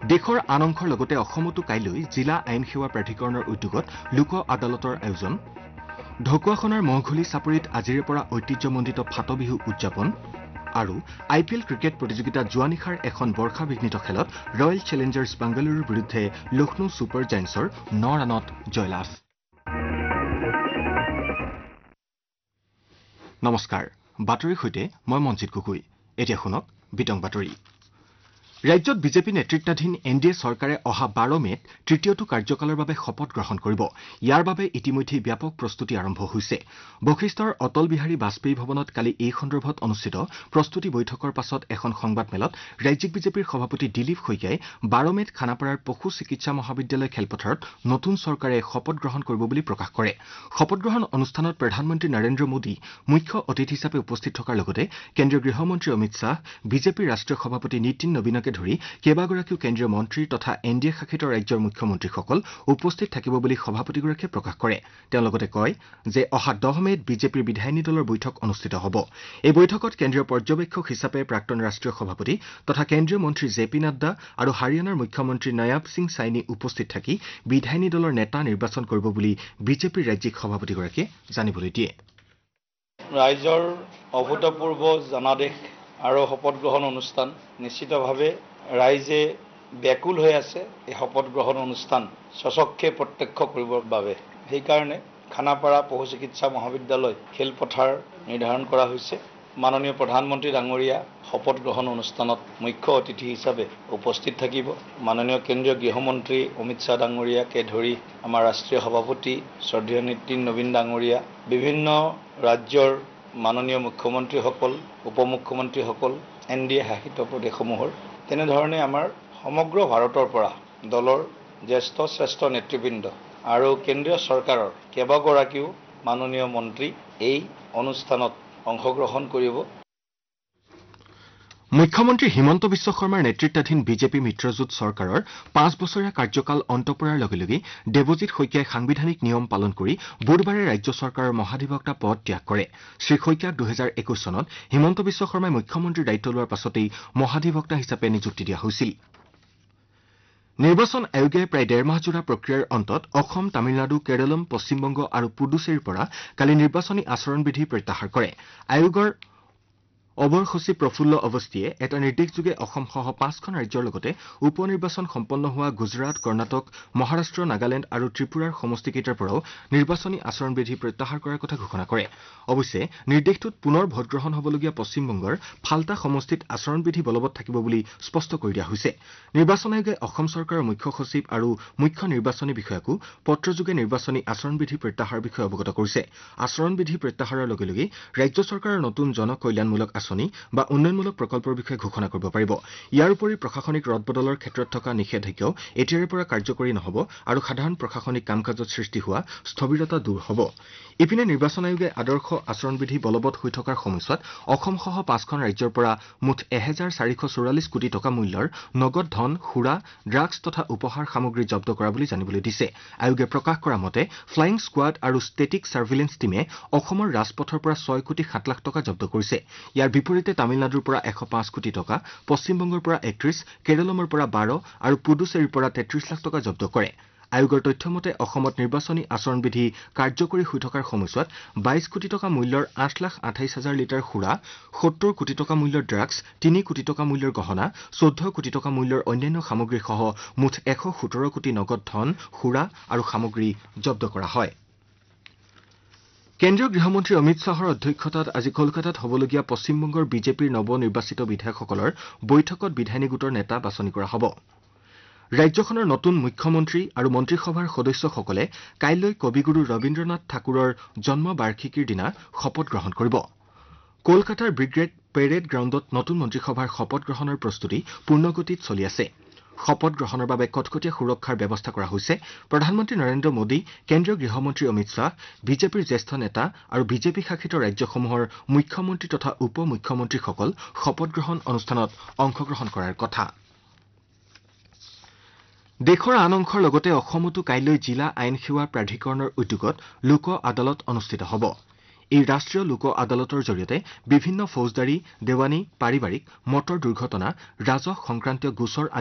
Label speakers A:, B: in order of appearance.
A: দেশৰ আন অংশৰ লগতে অসমতো কাইলৈ জিলা আইন সেৱা প্ৰাধিকৰণৰ উদ্যোগত লোক আদালতৰ আয়োজন ঢকুৱাখনাৰ মহঘুলি চাপৰিত আজিৰে পৰা ঐতিহ্যমণ্ডিত ফাটবিহু উদযাপন আৰু IPL ক্ৰিকেট প্ৰতিযোগিতাত যোৱা নিশাৰ এখন বৰ্ষাবিঘ্নিত খেলত ৰয়েল চেলেঞ্জাৰ্ছ বাংগালুৰুৰ বিৰুদ্ধে লক্ষ্ণৌ ছুপাৰ জায়েণ্টছৰ 9 ৰানত জয়লাভ। নমস্কাৰ, বাতৰিৰ সৈতে মই মঞ্জিত গগৈ। এতিয়া শুনক বিতং বাতৰি। ৰাজ্যত বিজেপি নেতৃত্বাধীন NDA চৰকাৰে অহা 12 মেত তৃতীয়টো কাৰ্যকালৰ বাবে শপত গ্ৰহণ কৰিব। ইয়াৰ বাবে ইতিমধ্যে ব্যাপক প্ৰস্তুতি আৰম্ভ হৈছে। বশিষ্ঠৰ অটল বিহাৰী বাজপেয়ী ভৱনত কালি এই সন্দৰ্ভত অনুষ্ঠিত প্ৰস্তুতি বৈঠকৰ পাছত এখন সংবাদমেলত ৰাজ্যিক বিজেপিৰ সভাপতি দিলীপ শইকীয়াই 12 মেত খানাপাৰাৰ পশু চিকিৎসা মহাবিদ্যালয় খেলপথাৰত নতুন চৰকাৰে শপত গ্ৰহণ কৰিব বুলি প্ৰকাশ কৰে। শপত গ্ৰহণ অনুষ্ঠানত প্ৰধানমন্ত্ৰী নৰেন্দ্ৰ মোদী মুখ্য অতিথি হিচাপে উপস্থিত থকাৰ লগতে কেন্দ্ৰীয় গৃহমন্ত্ৰী অমিত শ্বাহ, বিজেপিৰ ৰাষ্ট্ৰীয় সভাপতি নীতিন নবীনকে ধৰি কেইবাগৰাকীও কেন্দ্ৰীয় মন্ত্ৰী তথা NDA শাসিত ৰাজ্যৰ মুখ্যমন্ত্ৰীসকল উপস্থিত থাকিব বুলি সভাপতিগৰাকীয়ে প্ৰকাশ কৰে। তেওঁ লগতে কয় যে অহা 10 মেত বিজেপিৰ বিধায়িনী দলৰ বৈঠক অনুষ্ঠিত হ'ব। এই বৈঠকত কেন্দ্ৰীয় পৰ্যবেক্ষক হিচাপে প্ৰাক্তন ৰাষ্ট্ৰীয় সভাপতি তথা কেন্দ্ৰীয় মন্ত্ৰী JP নাড্ডা আৰু হাৰিয়ানাৰ মুখ্যমন্ত্ৰী নয়াব সিং চাইনি উপস্থিত থাকি বিধায়িনী দলৰ নেতা নিৰ্বাচন কৰিব বুলি বিজেপিৰ ৰাজ্যিক সভাপতিগৰাকীয়ে জানিবলৈ দিয়ে।
B: ৰাইজৰ অভূতপূৰ্ব জনাদেশ আৰু শপত গ্ৰহণ অনুষ্ঠান নিশ্চিতভাৱে ৰাইজে ব্যাকুল হৈ আছে। এই শপত গ্ৰহণ অনুষ্ঠান স্বচক্ষে প্ৰত্যক্ষ কৰিবৰ বাবে সেইকাৰণে খানাপাৰা পশু চিকিৎসা মহাবিদ্যালয় খেলপথাৰ নিৰ্ধাৰণ কৰা হৈছে। মাননীয় প্ৰধানমন্ত্ৰী ডাঙৰীয়া শপত গ্ৰহণ অনুষ্ঠানত মুখ্য অতিথি হিচাপে উপস্থিত থাকিব। মাননীয় কেন্দ্ৰীয় গৃহমন্ত্ৰী অমিত শ্বাহ ডাঙৰীয়াকে ধৰি আমাৰ ৰাষ্ট্ৰীয় সভাপতি শ্ৰদ্ধেয় নীতিন নবীন ডাঙৰীয়া, বিভিন্ন ৰাজ্যৰ মাননীয় মুখ্যমন্ত্ৰীসকল, উপমুখ্যমন্ত্ৰীসকল, NDA শাসিত প্ৰদেশসমূহৰ তেনেধৰণে আমাৰ সমগ্ৰ ভাৰতৰ পৰা দলৰ জ্যেষ্ঠ শ্ৰেষ্ঠ নেতৃবৃন্দ আৰু কেন্দ্ৰীয় চৰকাৰৰ কেইবাগৰাকীও মাননীয় মন্ত্ৰী এই অনুষ্ঠানত অংশগ্ৰহণ কৰিব।
A: মুখ্যমন্ত্ৰী হিমন্ত বিশ্ব শৰ্মাৰ নেতৃত্বাধীন বিজেপি মিত্ৰজোঁট চৰকাৰৰ 5 বছৰীয়া কাৰ্যকাল অন্ত পৰাৰ লগে লগে দেৱজিৎ শইকীয়াই সাংবিধানিক নিয়ম পালন কৰি বুধবাৰে ৰাজ্য চৰকাৰৰ মহাধিবক্তা পদ ত্যাগ কৰে। শ্ৰী শইকীয়াক 2021 চনত হিমন্ত বিশ্ব শৰ্মাই মুখ্যমন্ত্ৰীৰ দায়িত্ব লোৱাৰ পাছতেই মহাধিবক্তা হিচাপে নিযুক্তি দিয়া হৈছিল। নিৰ্বাচন আয়োগে প্ৰায় 1.5 মাহজোৰা প্ৰক্ৰিয়াৰ অন্তত অসম, তামিলনাডু, কেৰলম, পশ্চিমবংগ আৰু পুডুচেৰীৰ পৰা কালি নিৰ্বাচনী আচৰণবিধি প্ৰত্যাহাৰ কৰে। আয়োগৰ অবৰ সচিব প্ৰফুল্ল অৱস্তিয়ে এটা নিৰ্দেশযোগে অসমসহ 5খন ৰাজ্যৰ লগতে উপ নিৰ্বাচন সম্পন্ন হোৱা গুজৰাট, কৰ্ণাটক, মহাৰাষ্ট্ৰ, নাগালেণ্ড আৰু ত্ৰিপুৰাৰ সমষ্টিকেইটাৰ পৰাও নিৰ্বাচনী আচৰণবিধি প্ৰত্যাহাৰ কৰাৰ কথা ঘোষণা কৰে। অৱশ্যে নিৰ্দেশটোত পুনৰ ভোটগ্ৰহণ হ'বলগীয়া পশ্চিমবংগৰ ফাল্টা সমষ্টিত আচৰণবিধি বলবৎ থাকিব বুলি স্পষ্ট কৰি দিয়া হৈছে। নিৰ্বাচন আয়োগে অসম চৰকাৰৰ মুখ্য সচিব আৰু মুখ্য নিৰ্বাচনী বিষয়াকো পত্ৰযোগে নিৰ্বাচনী আচৰণবিধি প্ৰত্যাহাৰৰ বিষয়ে অৱগত কৰিছে। আচৰণবিধি প্ৰত্যাহাৰৰ লগে লগে ৰাজ্য চৰকাৰৰ নতুন জনকল্যাণমূলক আঁচনি বা উন্নয়নমূলক প্ৰকল্পৰ বিষয়ে ঘোষণা কৰিব পাৰিব। ইয়াৰ উপৰি প্ৰশাসনিক ৰদবদলৰ ক্ষেত্ৰত থকা নিষেধাজ্ঞাও এতিয়াৰে পৰা কাৰ্যকৰী নহ'ব আৰু সাধাৰণ প্ৰশাসনিক কাম কাজত সৃষ্টি হোৱা স্থবিৰতা দূৰ হ'ব। ইপিনে নিৰ্বাচন আয়োগে আদৰ্শ আচৰণবিধি বলবৎ হৈ থকাৰ সময়ছোৱাত অসমসহ 5খন ৰাজ্যৰ পৰা মুঠ 1444 কোটি টকা মূল্যৰ নগদ ধন, সুৰা, ড্ৰাগছ তথা উপহাৰ সামগ্ৰী জব্দ কৰা বুলি জানিবলৈ দিছে। আয়োগে প্ৰকাশ কৰা মতে ফ্লাইং স্কোৱাড আৰু ষ্টেটিক ছাৰ্ভিলেন্স টীমে অসমৰ ৰাজপথৰ পৰা 6 কোটি 7 লাখ টকা জব্দ কৰিছে। ইয়াৰ বিপৰীতে তামিলনাডুৰ পৰা 105 কোটি টকা, পশ্চিমবংগৰ পৰা 31, কেৰলমৰ পৰা 12 আৰু পুডুচেৰীৰ পৰা 33 লাখ টকা জব্দ কৰে। আয়োগৰ তথ্য মতে অসমত নিৰ্বাচনী আচৰণবিধি কাৰ্যকৰী হৈ থকাৰ সময়ছোৱাত 22 কোটি টকা মূল্যৰ 8,28,000 লিটাৰ সুৰা, 70 কোটি টকা মূল্যৰ ড্ৰাগছ, 3 কোটি টকা মূল্যৰ গহনা, 14 কোটি টকা মূল্যৰ অন্যান্য সামগ্ৰীসহ মুঠ 117 কোটি নগদ ধন, সুৰা আৰু সামগ্ৰী জব্দ কৰা হয়। কেন্দ্ৰীয় গৃহমন্ত্ৰী অমিত শ্বাহৰ অধ্যক্ষতাত আজি কলকাতাত হ'বলগীয়া পশ্চিমবংগৰ বিজেপিৰ নৱনিৰ্বাচিত বিধায়কসকলৰ বৈঠকত বিধায়িনী গোটৰ নেতা বাছনি কৰা হ'ব। ৰাজ্যখনৰ নতুন মুখ্যমন্ত্ৰী আৰু মন্ত্ৰীসভাৰ সদস্যসকলে কাইলৈ কবিগুৰু ৰবীন্দ্ৰনাথ ঠাকুৰৰ জন্ম বাৰ্ষিকীৰ দিনা শপত গ্ৰহণ কৰিব। কলকাতাৰ ব্ৰিগেড পেৰেড গ্ৰাউণ্ডত নতুন মন্ত্ৰীসভাৰ শপত গ্ৰহণৰ প্ৰস্তুতি পূৰ্ণগতিত চলি আছে। শপত গ্ৰহণৰ বাবে কটকটীয়া সুৰক্ষাৰ ব্যৱস্থা কৰা হৈছে। প্ৰধানমন্ত্ৰী নৰেন্দ্ৰ মোদী, কেন্দ্ৰীয় গৃহমন্ত্ৰী অমিত শ্বাহ, বিজেপিৰ জ্যেষ্ঠ নেতা আৰু বিজেপি শাসিত ৰাজ্যসমূহৰ মুখ্যমন্ত্ৰী তথা উপ মুখ্যমন্ত্ৰীসকল শপত গ্ৰহণ অনুষ্ঠানত অংশগ্ৰহণ কৰাৰ কথা। দেশৰ আন অংশৰ লগতে অসমতো কাইলৈ জিলা আইন সেৱা প্ৰাধিকৰণৰ উদ্যোগত লোক আদালত অনুষ্ঠিত হ'ব। এই ৰাষ্ট্ৰীয় লোক আদালতৰ জৰিয়তে বিভিন্ন ফৌজদাৰী, দেৱানী, পাৰিবাৰিক, মটৰ দুৰ্ঘটনা, ৰাজহ সংক্ৰান্তীয় গোচৰ